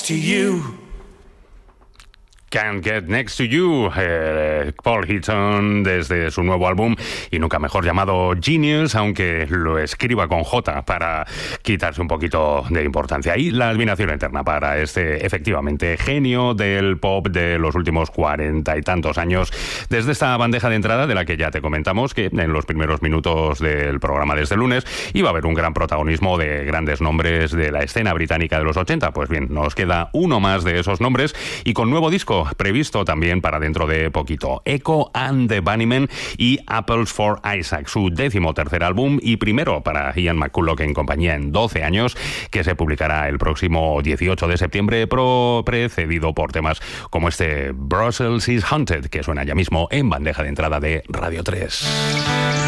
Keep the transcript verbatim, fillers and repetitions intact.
To you. Can't Get Next to You, eh, Paul Hitton desde su nuevo álbum y nunca mejor llamado Genius, aunque lo escriba con J para quitarse un poquito de importancia. Y la admiración eterna para este, efectivamente, genio del pop de los últimos cuarenta y tantos años, desde esta bandeja de entrada de la que ya te comentamos que en los primeros minutos del programa de este lunes iba a haber un gran protagonismo de grandes nombres de la escena británica de los ochenta. Pues bien, nos queda uno más de esos nombres y con nuevo disco previsto también para dentro de poquito. Echo and the Bunnymen y Apples for Isaac, su décimo tercer álbum y primero para Ian McCulloch en compañía en doce años, que se publicará el próximo dieciocho de septiembre, pro precedido por temas como este Brussels is Haunted, que suena ya mismo en bandeja de entrada de Radio tres.